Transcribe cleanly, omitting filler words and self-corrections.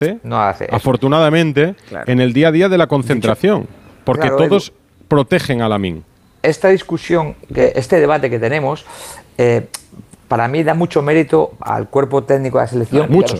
no hace eso. Afortunadamente, en el día a día de la concentración, porque claro, todos Edu, protegen a Lamine. esta discusión, este debate que tenemos, para mí da mucho mérito al cuerpo técnico de la selección y a los